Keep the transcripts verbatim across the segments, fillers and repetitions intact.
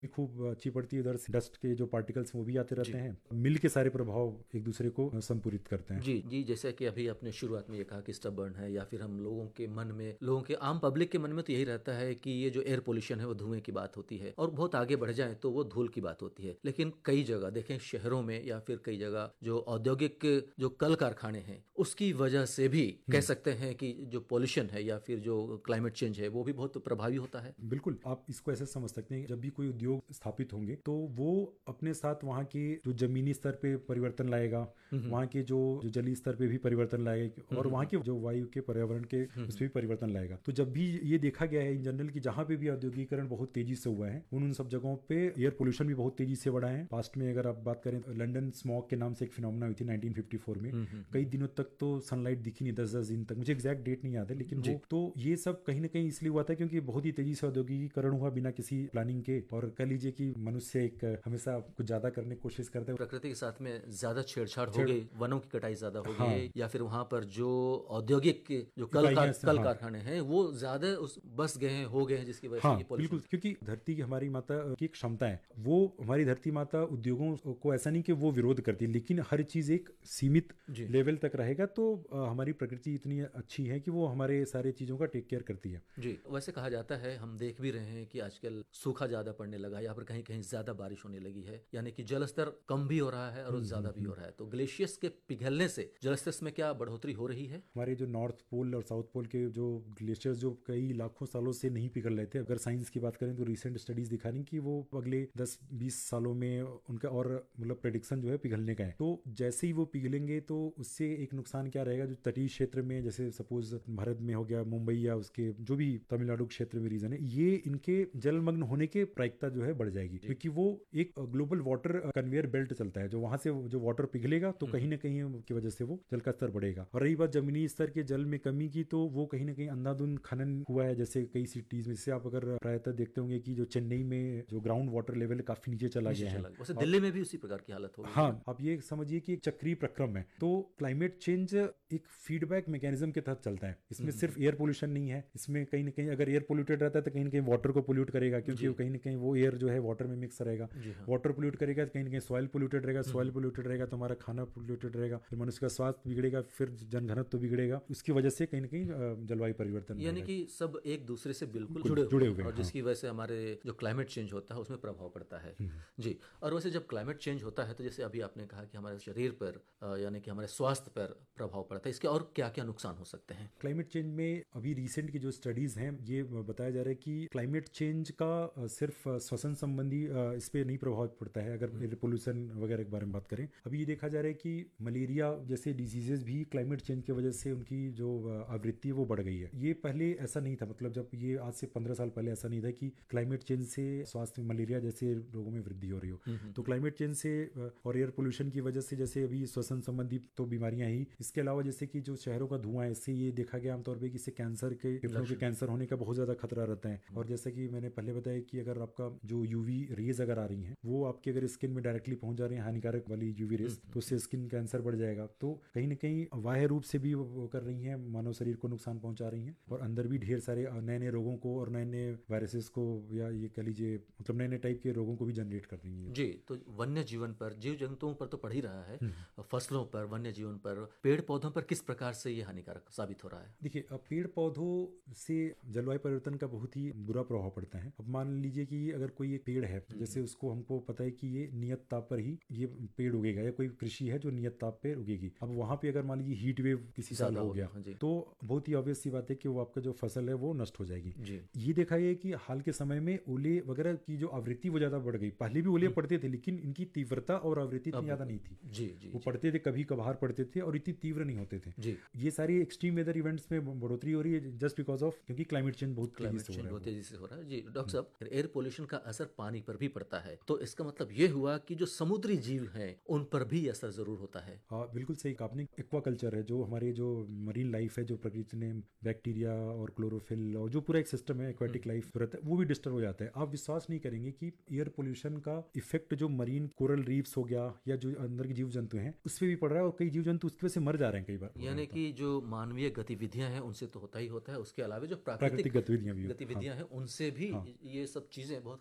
खूब अच्छी पड़ती है, उधर से डस्ट के जो पार्टिकल्स वो भी आते रहते हैं, मिल के सारे प्रभाव एक दूसरे को संपूरित करते हैं। जी जी, जैसे कि अभी आपने शुरुआत में ये कहा कि स्टबर्न है, या फिर हम लोगों के मन में, लोगों के आम पब्लिक के मन में तो यही रहता है कि ये जो एयर पोल्यूशन है वो धुएं की बात होती है, और बहुत आगे बढ़ जाए तो वो धूल की बात होती है। लेकिन कई जगह देखें, शहरों में या फिर कई जगह जो औद्योगिक जो कल कारखाने हैं उसकी वजह से भी कह सकते हैं कि जो पोल्यूशन है या फिर जो क्लाइमेट चेंज है वो भी बहुत प्रभावी होता है। बिल्कुल, आप इसको ऐसे समझ सकते हैं, जब भी कोई उद्योग स्थापित होंगे तो वो अपने साथ वहाँ के जो जमीनी स्तर पे परिवर्तन लाएगा, वहाँ के जो जो जलीय स्तर पे भी परिवर्तन लाएगा, और वहाँ के जो वायु के पर्यावरण के उसमें भी परिवर्तन लाएगा। तो जब भी ये देखा गया है इन जनरल कि जहाँ पे भी औद्योगिकरण बहुत तेजी से हुआ है, उन उन सब जगहों पे एयर पोल्यूशन भी बहुत तेजी से बढ़ा है। पास्ट में अगर आप बात करें तो लंदन स्मॉग के नाम से एक फिनोमेना हुई थी नाइनटीन फिफ्टी फोर में, कई दिनों तक तो सनलाइट दिखी नहीं, दस दस दिन तक, मुझे एग्जैक्ट डेट नहीं याद है, लेकिन वो तो ये सब कहीं ना कहीं इसलिए हुआ था क्योंकि बहुत ही तेजी से औद्योगिकीकरण हुआ बिना किसी प्लानिंग के। और कह लीजिए कि मनुष्य एक हमेशा कुछ ज्यादा करने की कोशिश करता है, प्रकृति के साथ में ज्यादा छेड़छाड़ हो गई, वनों की कटाई ज्यादा हो हाँ। गई, या फिर वहां पर जो औद्योगिक जो कल इकाइयां कार, से- कल हाँ। कारखाने हैं वो ज्यादा उस बस गए हैं, हो गए हैं, जिसकी वजह से हाँ ये बिल्कुल, पोल्यूशन। क्योंकि धरती की हमारी माता की एक क्षमता है, वो हमारी धरती माता उद्योगों को ऐसा नहीं कि वो विरोध करती है, लेकिन हर चीज एक सीमित लेवल तक रहेगा। तो अ, हमारी प्रकृति इतनी अच्छी है कि वो हमारे सारे चीजों का टेक केयर करती है। जी, वैसे कहा जाता है, हम देख भी रहे हैं कि आजकल सूखा ज्यादा पड़ने लगा है, या फिर कहीं कहीं ज्यादा बारिश होने लगी है, यानी कि जल स्तर कम भी हो रहा है और ज्यादा भी हो रहा है। तो ग्लेशियर्स के पिघलने से जल स्तर में क्या बढ़ोतरी हो रही है? हमारे जो नॉर्थ पोल और साउथ पोल के जो ग्लेशियर्स जो कई लाखों सालों से नहीं पिघल रहे थे, अगर साइंस की बात करें तो रिसेंट स्टडीज दिखा रही कि वो अगले दस बीस सालों में उनका और मतलब प्रेडिक्शन जो है पिघलने का है। तो जैसे ही वो पिघलेंगे तो उससे एक नुकसान क्या रहेगा, जो तटीय क्षेत्र में जैसे सपोज भारत में हो गया, मुंबई या उसके जो भी तमिलनाडु क्षेत्र में रीजन है, ये इनके जलमग्न होने के प्रायिकता जो है बढ़ जाएगी, क्योंकि वो एक ग्लोबल वाटर कन्वेयर बेल्ट चलता है, जो वहां से जो वाटर पिघलेगा तो कहीं ना कहीं की वजह से वो जल का स्तर बढ़ेगा। और रही बात जमीनी स्तर के जल में कमी की, तो वो कहीं ना कहीं अंधाधुंध खनन हुआ है, जैसे कई सिटीज में। जैसे आप अगर प्रायतः देखते होंगे कि जो चेन्नई में जो ग्राउंड वाटर लेवल काफी नीचे चला गया है, वैसे दिल्ली में भी उसी प्रकार की हालत हो गई। हाँ, आप ये समझिए कि एक चक्रीय प्रक्रम है। तो क्लाइमेट चेंज एक फीडबैक मैकेनिज्म के तहत चलता है, इसमें सिर्फ एयर पोल्यूशन नहीं है, इसमें कहीं ना कहीं अगर एयर पोल्यूटेड रहता है तो कहीं ना कहीं वाटर को पोल्यूट करेगा, क्योंकि वो कहीं ना कहीं वो एयर जो है वाटर में मिक्स रहेगा, वाटर पोल्यूट करेगा तो कहीं ना कहीं सॉइल पोल्यूटेड रहेगा, सॉइल पोल्यूटेड रहेगा तो हमारा खाना पोल्यूटेड रहेगा, फिर मनुष्य का स्वास्थ्य बिगड़ेगा, फिर जनघनत्व तो बिगड़ेगा, उसकी वजह से कहीं ना कहीं जलवायु परिवर्तन, यानी कि सब एक दूसरे से बिल्कुल जुड़े, जुड़े हुए, और जिसकी वजह से हमारे जो क्लाइमेट चेंज होता है उसमें प्रभाव पड़ता है। जी, और वैसे जब क्लाइमेट चेंज होता है तो जैसे अभी आपने कहा कि हमारे शरीर पर यानी कि हमारे स्वास्थ्य पर प्रभाव पड़ता है, इसके और क्या क्या नुकसान हो सकते हैं? क्लाइमेट चेंज में अभी रिसेंट की जो स्टडीज हैं ये बताया जा रहा है कि क्लाइमेट चेंज का सिर्फ श्वसन संबंधी इस पे नहीं प्रभाव पड़ता है। अगर एयर पोल्यूशन वगैरह के बारे में बात करें, अभी ये देखा जा रहा है कि मलेरिया जैसे डिजीजेज भी क्लाइमेट चेंज की वजह से उनकी जो आवृत्ति है वो बढ़ गई है। ये पहले ऐसा नहीं था, मतलब जब ये आज से पंद्रह साल पहले ऐसा नहीं था कि क्लाइमेट चेंज से स्वास्थ्य में मलेरिया जैसे रोगों में वृद्धि हो रही हो। तो क्लाइमेट चेंज से और एयर पोल्यूशन की वजह से जैसे अभी श्वसन संबंधी तो बीमारियां ही, इसके अलावा जैसे कि जो शहरों का धुआं है, इससे ये देखा गया आमतौर पर कि इससे कैंसर के फेफड़ों के कैंसर होने का बहुत ज्यादा खतरा रहता है। और जैसे कि मैंने पहले बताया कि अगर आपका जो यूवी रेज अगर आ रही हैं वो आपके अगर स्किन में डायरेक्टली पहुंच जा रही है, हानिकारक वाली यूवी रेज, तो उससे स्किन कैंसर बढ़ जाएगा। तो कहीं ना कहीं बाह्य रूप से भी वो कर रही हैं, मानव शरीर को नुकसान पहुंचा रही हैं, और अंदर भी ढेर सारे नए नए रोगों को और नए नए वायरसेस को, या ये कह लीजिए मतलब नए नए टाइप के रोगों को भी जनरेट कर रही हैं। जी, तो वन्य जीवन पर, जीव जंतुओं पर तो पड़ ही रहा है, फसलों पर, वन्य जीवन पर, पेड़ पौधों पर किस प्रकार से ये हानिकारक साबित हो रहा है? देखिए, अब पेड़ पौधों से जलवायु परिवर्तन का बहुत ही बुरा प्रभाव पड़ता है। अब मान लीजिए कि अगर कोई एक पेड़ है, जैसे उसको हमको पता है कि ये नियत ताप पर ही ये पेड़ उगेगा, या कोई कृषि है जो नियत ताप पर उगेगी। अब वहां पे अगर मान लीजिए हीट वेव किसी साल हो गया, तो बहुत ही ऑब्वियस सी बात है कि वो आपका जो फसल है वो नष्ट हो जाएगी। ये देखा है कि हाल के समय में ओले वगैरह की जो आवृत्ति वो ज्यादा बढ़ गई। पहले भी ओले पड़ते थे, लेकिन इनकी तीव्रता और आवृत्ति इतनी ज्यादा नहीं थी। जी, जी, वो पड़ते थे, कभी कभार पड़ते थे और इतनी तीव्र नहीं होते थे। जी। ये सारी एक्सट्रीम वेदर इवेंट्स में बढ़ोतरी हो रही है जस्ट बिकॉज ऑफ, क्योंकि क्लाइमेट चेंज बहुत तेजी से हो रहा है। बहुत तेजी से हो रहा है। जी डॉक्टर साहब, एयर पोल्यूशन का असर पानी पर भी पड़ता है, तो इसका मतलब ये हुआ कि जो समुद्री जीव हैं उन पर भी असर जरूर होता है। हाँ बिल्कुल सही। आपने एक्वाकल्चर है, जो हमारे जो मरीन लाइफ है, जो प्रकृति ने बैक्टीरिया और क्लोरोफिल और जो पूरा एक सिस्टम है एक्वाटिक लाइफ रहता है, वो भी डिस्टर्ब हो जाता है। आप विश्वास नहीं करेंगे कि एयर पोल्यूशन का इफेक्ट जो मरीन कोरल रीफ्स हो गया या जो अंदर के जीव जंतु हैं उस पर भी पड़ रहा है, और कई जीव जंतु उसकी वजह से मर जा रहे हैं कई बार। यानी कि जो मानवीय गतिविधियां हैं उनसे तो होता ही होता है, उसके अलावा जो प्राकृतिक गतिविधियां भी गतिविधियां हैं उनसे भी ये सब चीजें बहुत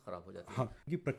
खराब हो जाती है। हाँ, ये